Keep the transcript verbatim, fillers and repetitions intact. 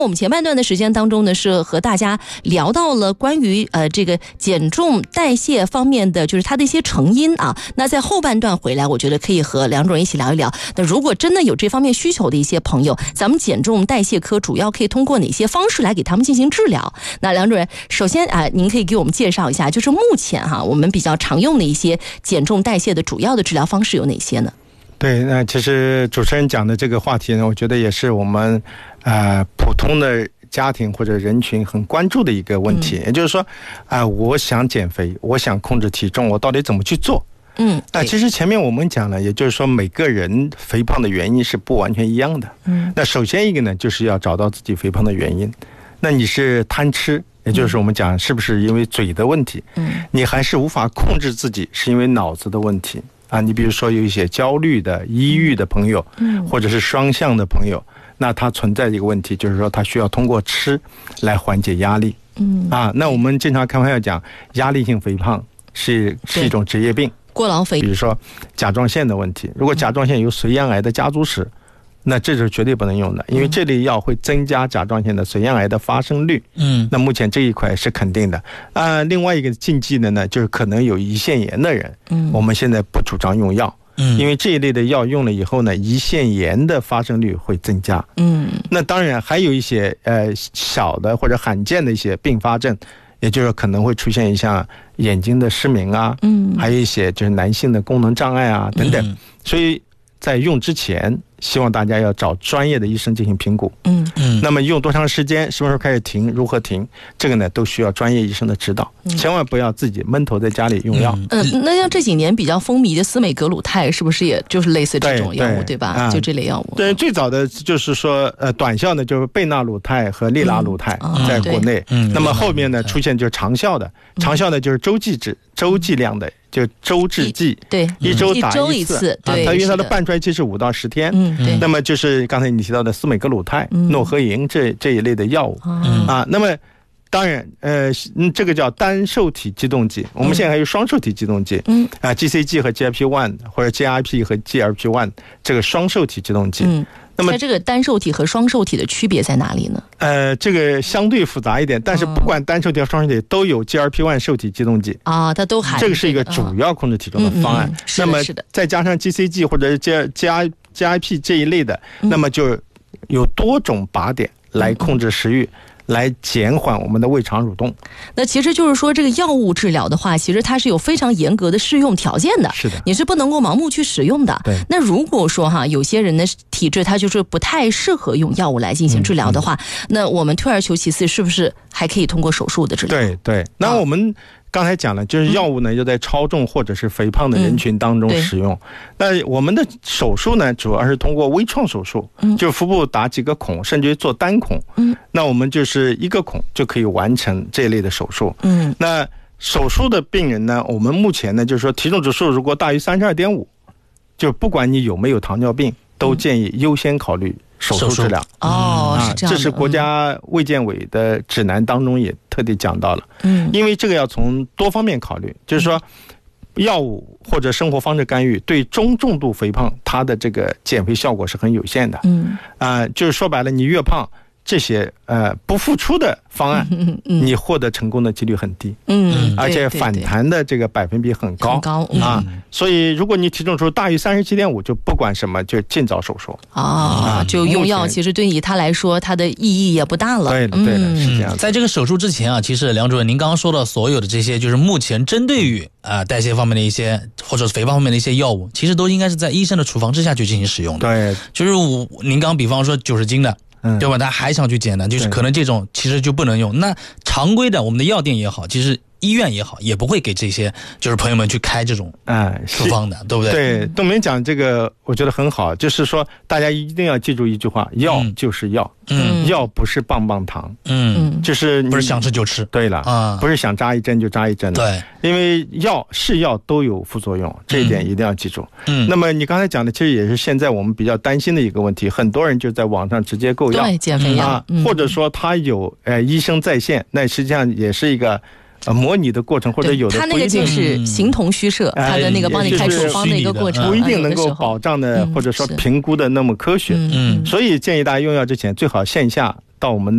我们前半段的时间当中呢，是和大家聊到了关于呃这个减重代谢方面的，就是它的一些成因啊。那在后半段回来，我觉得可以和梁主任一起聊一聊。那如果真的有这方面需求的一些朋友，咱们减重代谢科主要可以通过哪些方式来给他们进行治疗？那梁主任，首先啊、呃，您可以给我们介绍一下，就是目前哈、啊、我们比较常用的一些减重代谢的主要的治疗方式有哪些呢？ 对，那其实主持人讲的这个话题呢，我觉得也是我们呃普通的家庭或者人群很关注的一个问题。嗯、也就是说，啊、呃，我想减肥，我想控制体重，我到底怎么去做？嗯，那其实前面我们讲了，也就是说每个人肥胖的原因是不完全一样的。嗯，那首先一个呢，就是要找到自己肥胖的原因。那你是贪吃，也就是我们讲是不是因为嘴的问题？嗯，你还是无法控制自己，是因为脑子的问题。啊，你比如说有一些焦虑的、抑郁的朋友，嗯，或者是双向的朋友，那他存在一个问题，就是说他需要通过吃来缓解压力。嗯，啊，那我们经常开玩笑讲，压力性肥胖是是一种职业病， 过劳肥。 比如说甲状腺的问题，如果甲状腺有髓样癌的家族史，那这是绝对不能用的，因为这类药会增加甲状腺的髓样癌的发生率。嗯，那目前这一块是肯定的。啊、呃，另外一个禁忌的呢，就是可能有胰腺炎的人，嗯，我们现在不主张用药，嗯，因为这一类的药用了以后呢，胰腺炎的发生率会增加。嗯，那当然还有一些呃小的或者罕见的一些并发症，也就是可能会出现一项眼睛的失明啊，嗯，还有一些就是男性的功能障碍啊等等，嗯、所以在用之前，希望大家要找专业的医生进行评估。嗯嗯。那么用多长时间，什么时候开始停，如何停，这个呢都需要专业医生的指导，嗯、千万不要自己闷头在家里用药。 嗯，呃、那像这几年比较风靡的司美格鲁肽，是不是也就是类似这种药物， 对, 对吧、啊？就这类药物。 对，最早的就是说，呃，短效呢就是贝纳鲁肽和利拉鲁肽、嗯、在国内。嗯。那么后面呢出现就是长效的，嗯、长效的就是周剂制、周剂量的。就周制剂， 对， 一周打一次， 一次对， 啊，它因为它的半衰期是五到十天， 嗯，对。 那么就是刚才你提到的司美格鲁肽、嗯、诺和银这这一类的药物，嗯、啊，那么当然，呃，这个叫单受体激动剂，我们现在还有双受体激动剂，嗯，啊 ，G C G 和 G I P 一 或者 G I P 和 G L P 一 这个双受体激动剂，嗯。 那么这个单受体和双受体的区别在哪里呢？ 呃，这个相对复杂一点，但是不管单受体和双受体都有 G L P 一 受体激动剂啊，它都含、 这个。这个是一个主要控制体重的方案。 嗯嗯、 那么再加上 G C G 或者是 G I G I P 这一类的，嗯、那么就有多种靶点来控制食欲。嗯嗯来减缓我们的胃肠蠕动。 那其实就是说，这个药物治疗的话，其实它是有非常严格的适用条件的。 是的， 你是不能够盲目去使用的。 对。 那如果说哈，有些人的体质他就是不太适合用药物来进行治疗的话，嗯嗯、那我们退而求其次，是不是还可以通过手术的治疗？ 对对。那我们刚才讲了，就是药物呢，要在超重或者是肥胖的人群当中使用。嗯、那我们的手术呢，主要是通过微创手术，嗯、就腹部打几个孔，甚至于做单孔。嗯。那我们就是一个孔就可以完成这一类的手术。嗯。那手术的病人呢，我们目前呢，就是说体重指数如果大于三十二点五，就不管你有没有糖尿病，都建议优先考虑手术治疗。 哦，是这样的。 这是国家卫健委的指南当中也特地讲到了。嗯，因为这个要从多方面考虑，就是说，药物或者生活方式干预对中重度肥胖，它的这个减肥效果是很有限的。嗯，啊、呃，就是说白了，你越胖，这些呃不付出的方案，嗯嗯、你获得成功的几率很低。嗯，而且反弹的这个百分比很高。 很高、嗯、 啊。所以，如果你体重数大于三十七点五，就不管什么，就尽早手术。 啊，啊就用药，其实对于他来说，它的意义也不大了。 对的，对的，嗯、是这样的。 在这个手术之前啊，其实梁主任，您刚刚说的所有的这些，就是目前针对于啊、呃、代谢方面的一些，或者肥胖方面的一些药物，其实都应该是在医生的处方之下去进行使用的。 对， 就是我您刚比方说九十斤的。嗯，对吧？他还想去减呢，就是可能这种其实就不能用。那常规的我们的药店也好，其实医院也好，也不会给这些就是朋友们去开这种啊处方的，对不对？ 对，董明讲这个我觉得很好，就是说大家一定要记住一句话：药就是药，嗯，药不是棒棒糖，嗯，就是不是想吃就吃。 对了啊，不是想扎一针就扎一针的。对，因为药是药都有副作用，这一点一定要记住。嗯，那么你刚才讲的，其实也是现在我们比较担心的一个问题，很多人就在网上直接购药， 对，减肥药， 啊嗯、或者说他有呃医生在线，那实际上也是一个。呃，模拟的过程或者有的他那个就是形同虚设，他的那个帮你开处方的一个过程， 不一定能够保障的或者说评估的那么科学。嗯，所以建议大家用药之前最好线下到我们